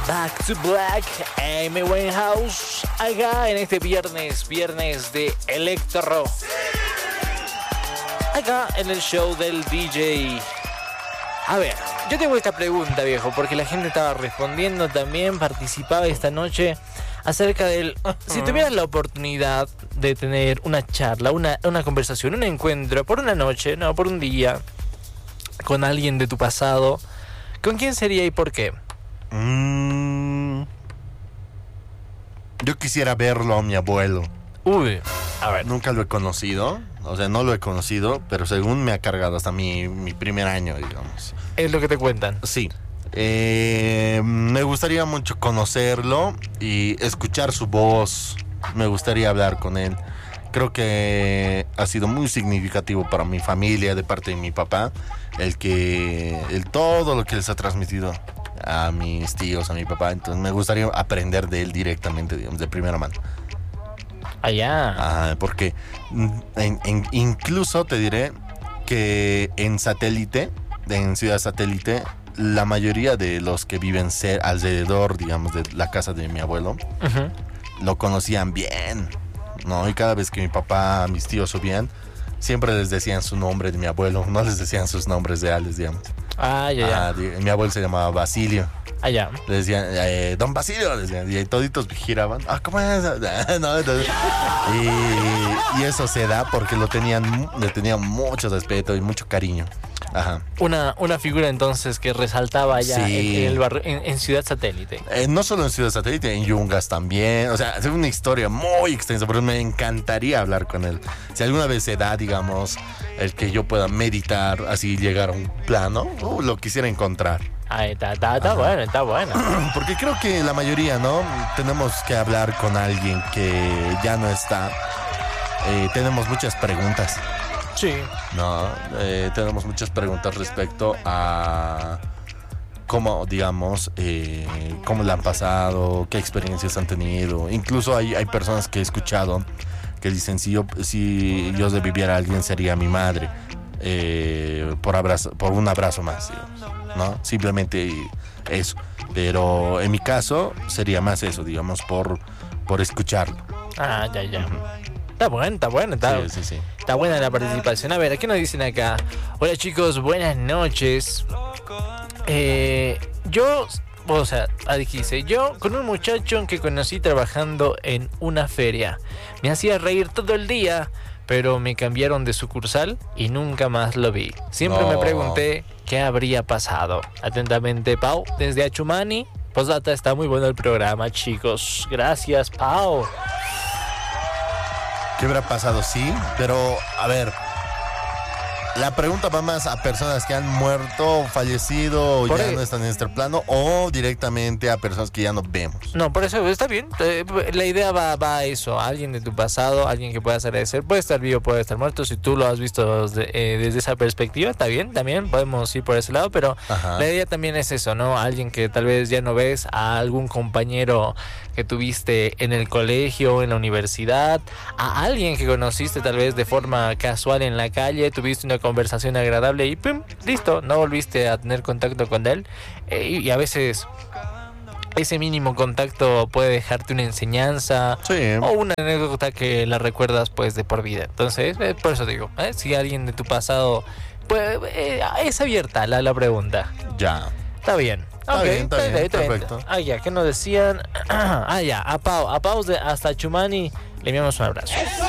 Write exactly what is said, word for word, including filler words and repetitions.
Back to Black, Amy Winehouse, acá en este viernes, viernes de Electro. Acá en el show del D J. A ver, yo tengo esta pregunta, viejo, porque la gente estaba respondiendo también, participaba esta noche acerca del... Si tuvieras la oportunidad de tener una charla, una, una conversación, un encuentro por una noche, no, por un día, con alguien de tu pasado, ¿con quién sería y por qué? Mm, yo quisiera verlo a mi abuelo. Uy, a ver. Nunca lo he conocido, o sea, no lo he conocido, pero según me ha cargado hasta mi, mi primer año, digamos. Es lo que te cuentan. Sí. Eh, me gustaría mucho conocerlo y escuchar su voz. Me gustaría hablar con él. Creo que ha sido muy significativo para mi familia, de parte de mi papá, el que el todo lo que les ha transmitido a mis tíos, a mi papá. Entonces me gustaría aprender de él directamente, digamos, de primera mano. Allá. Ah, porque en, en, incluso te diré que en satélite, en Ciudad Satélite, la mayoría de los que viven ser alrededor, digamos, de la casa de mi abuelo, uh-huh, lo conocían bien, ¿no? Y cada vez que mi papá, mis tíos subían, siempre les decían su nombre de mi abuelo, no les decían sus nombres reales, digamos. Ah, ya, ya. Ah, mi abuelo se llamaba Basilio. Ah, ya. Le decían, eh, Don Basilio, le decían, y toditos giraban. Ah, ¿cómo es? No, entonces, y, y eso se da porque lo tenían, le tenían mucho respeto y mucho cariño. Ajá. Una, una figura entonces que resaltaba allá, sí, en, en, el barrio, en, en Ciudad Satélite. Eh, no solo en Ciudad Satélite, en Yungas también. O sea, es una historia muy extensa, pero me encantaría hablar con él. Si alguna vez se da, digamos, el que yo pueda meditar, así llegar a un plano, uh, lo quisiera encontrar. Ah, está, está, está bueno, está bueno. Porque creo que la mayoría, ¿no? Tenemos que hablar con alguien que ya no está. Eh, tenemos muchas preguntas. Sí. No, eh, tenemos muchas preguntas respecto a cómo, digamos, eh, cómo le han pasado, qué experiencias han tenido. Incluso hay, hay personas que he escuchado que dicen, si yo, si yo reviviera a alguien sería mi madre, eh, por, abrazo, por un abrazo más, digamos, ¿no? Simplemente eso. Pero en mi caso sería más eso, digamos, por, por escucharlo. Ah, ya, ya. Uh-huh. Está bueno, está bueno, está, sí, sí, sí. Está buena la participación. A ver, ¿qué nos dicen acá? Hola chicos, buenas noches. Eh, yo, o sea, dice, yo con un muchacho que conocí trabajando en una feria. Me hacía reír todo el día, pero me cambiaron de sucursal y nunca más lo vi. Siempre no. me pregunté qué habría pasado. Atentamente, Pau, desde Achumani. Posdata, está muy bueno el programa, chicos. Gracias, Pau. ¿Qué habrá pasado? Sí, pero a ver, la pregunta va más a personas que han muerto, fallecido, o ya el... no están en este plano, o directamente a personas que ya no vemos. No, por eso está bien. La idea va, va a eso, a alguien de tu pasado, alguien que puedas agradecer. Puede estar vivo, puede estar muerto. Si tú lo has visto desde, eh, desde esa perspectiva, está bien, también podemos ir por ese lado, pero ajá, la idea también es eso, ¿no? Alguien que tal vez ya no ves, a algún compañero que tuviste en el colegio, en la universidad, a alguien que conociste tal vez de forma casual en la calle, tuviste una conversación agradable y ¡pum! Listo, no volviste a tener contacto con él. Eh, y a veces ese mínimo contacto puede dejarte una enseñanza, sí, o una anécdota que la recuerdas pues de por vida. Entonces, eh, por eso digo, ¿eh? Si alguien de tu pasado, pues eh, es abierta la, la pregunta. Ya. Está bien. Está okay, bien, está, está bien, está bien, perfecto. Ah, ya, ¿qué nos decían? Ah, ya, a Pau, a Pau de hasta Chumani le enviamos un abrazo.